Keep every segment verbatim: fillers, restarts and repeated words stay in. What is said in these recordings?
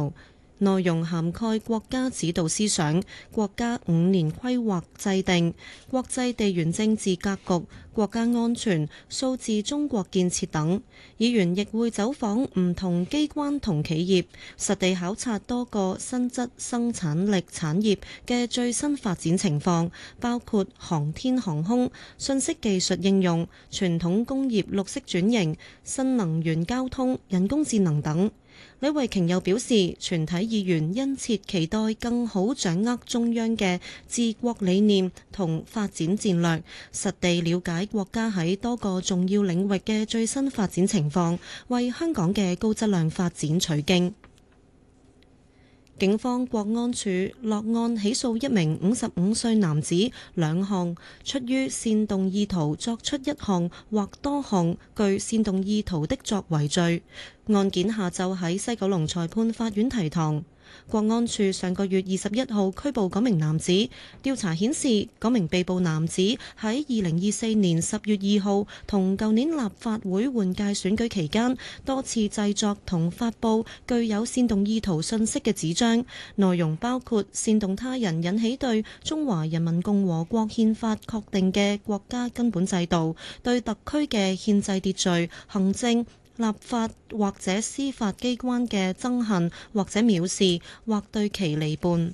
謀，內容涵蓋國家指導思想、國家五年規劃制定、國際地緣政治格局、國家安全、數字中國建設等。議員亦會走訪唔同機關同企業，實地考察多個新質生產力產業嘅最新發展情況，包括航天航空、信息技術應用、傳統工業綠色轉型、新能源交通、人工智能等。李慧瓊又表示，全體議員殷切期待更好掌握中央嘅治國理念同發展戰略，實地了解國家喺多個重要領域嘅最新發展情況，為香港嘅高質量發展取經。警方國安處落案起訴一名五十五歲男子兩項出於煽動意圖作出一項或多項具煽動意圖的作為罪。案件下晝喺西九龍裁判法院提堂。國安處上個月二十一號拘捕嗰名男子，調查顯示嗰名被捕男子喺二零二四年十月二號同舊年立法會換屆選舉期間，多次製作同發布具有煽動意圖信息嘅紙張，內容包括煽動他人引起對中華人民共和國憲法確定嘅國家根本制度、對特區嘅憲制秩序、行政、立法或者司法機關嘅憎恨或者藐視，或對其離叛。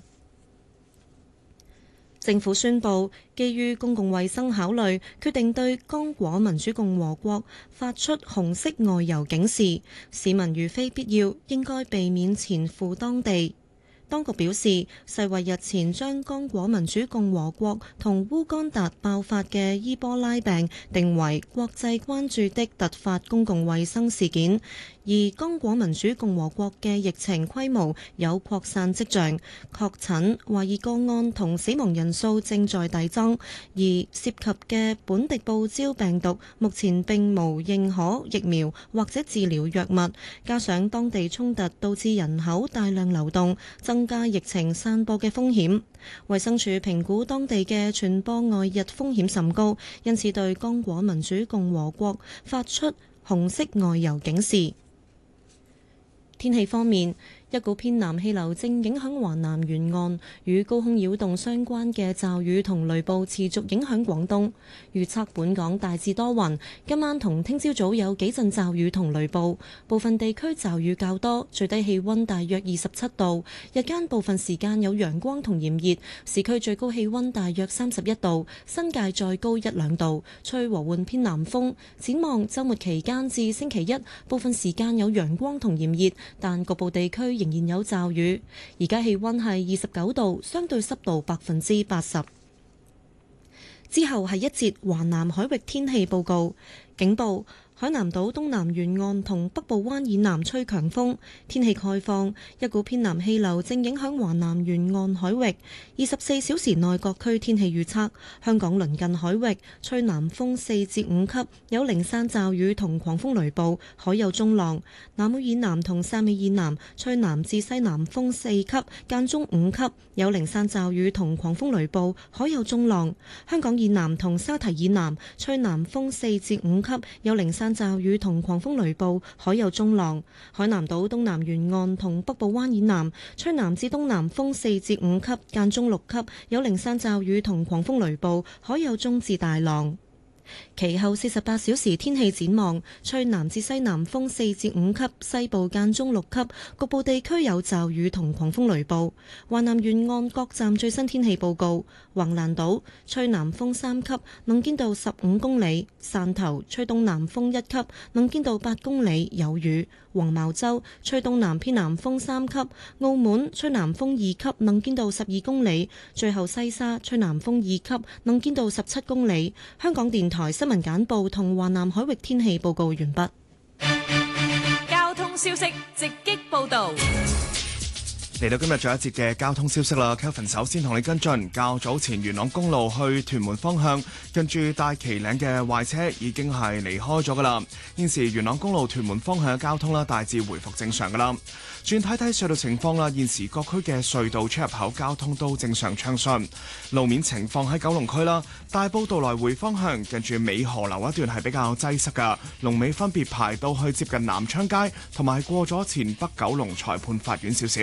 政府宣布，基於公共衛生考慮，決定對剛果民主共和國發出紅色外遊警示，市民如非必要，應該避免前赴當地。當局表示，世衛日前將剛果民主共和國同烏干達爆發嘅伊波拉病定為國際關注的突發公共衛生事件，而剛果民主共和國嘅疫情規模有擴散跡象，確診、懷疑個案同死亡人數正在遞增，而涉及嘅本地報招病毒目前並無認可疫苗或者治療藥物，加上當地衝突導致人口大量流動，增加疫情散播嘅風險。衛生署評估當地嘅傳播外溢風險甚高，因此對剛果民主共和國發出紅色外遊警示。天氣方面，一股偏南氣流正影響華南沿岸，與高空擾動相關嘅驟雨同雷暴持續影響廣東。預測本港大致多雲，今晚同聽朝早有幾陣驟雨同雷暴，部分地區驟雨較多，最低氣溫大約二十七度。日間部分時間有陽光同炎熱，市區最高氣溫大約三十一度，新界再高一兩度，吹和緩偏南風。展望週末期間至星期一，部分時間有陽光同炎熱，但局部地區仍然有驟雨。而家氣溫係二十九度，相對濕度百分之八十。之後係一節華南海域天氣報告。警報：海南島東南沿岸同北部灣以南吹強風，天氣概況，一股偏南氣流正影響華南沿岸海域。二十四小時內各區天氣預測：香港鄰近海域吹南風四至五級，有零散驟雨同狂風雷暴，海有中浪；南澳以南同汕尾以南吹南至西南風四級，間中五級，有零散驟雨同狂風雷暴，海有中浪；香港以南同沙堤以南吹南風四至五級，有零散驟雨同狂風雷暴，海有中浪。海南島東南沿岸同北部灣以南吹南至東南風四至五級，間中六級，有零散驟雨同狂風雷暴，海有中至大浪。其後四十八小時天氣展望，吹南至西南風四至五級，西部間中六級，局部地區有驟雨同狂風雷暴。華南沿岸各站最新天氣報告：橫瀾島吹南風三級，能見度十五公里；汕頭吹東南風一級，能見度八公里，有雨；黃茅洲吹東南偏南風三級；澳門吹南風二級，能見度十二公里；最後西沙吹南風二級，能見度十七公里。香港電台新聞簡報同華南海域天氣報告完畢。 交通消息直擊報道。 嚟到今日最後一節嘅交通消息啦 ，Kelvin 首先同你跟進。較早前元朗公路去屯門方向，近住大旗嶺嘅壞車已經係離開咗噶啦。現時元朗公路屯門方向嘅交通啦，大致回復正常噶啦。轉睇睇隧道情況啦，現時各區嘅隧道出入口交通都正常暢順。路面情況喺九龍區啦，大埔道來回方向近住美荷樓一段係比較擠塞噶，龍尾分別排到去接近南昌街同埋過咗前北九龍裁判法院少少。